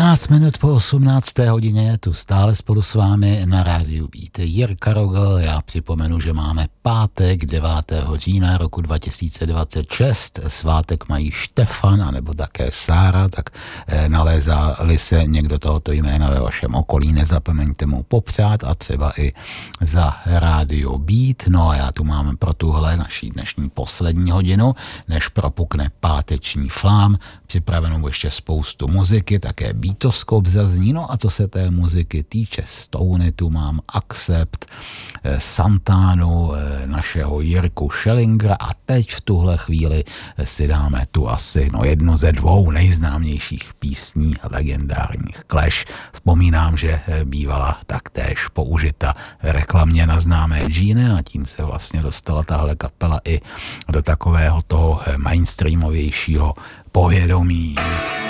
15 minut po 18. hodině tu stále spolu s vámi na rádiu Beat Jirka Rogl. Já připomenu, že máme pátek 9. října roku 2026. Svátek mají Štefan anebo také Sára, tak nalézá-li se někdo tohoto jména ve vašem okolí, nezapomeňte mu popřát a třeba i za rádio Beat. No a já tu mám pro tuhle naší dnešní poslední hodinu, než propukne páteční flám, připravenou ještě spoustu muziky, také beatoskop zazní. No a co se té muziky týče, Stony tu mám Accept, Santánu, našeho Jirku Schellingera a teď v tuhle chvíli si dáme tu asi jednu ze dvou nejznámějších písní legendárních Clash. Vzpomínám, že bývala taktéž použita reklamě na známé džíny a tím se vlastně dostala tahle kapela i do takového toho mainstreamovějšího povědomí.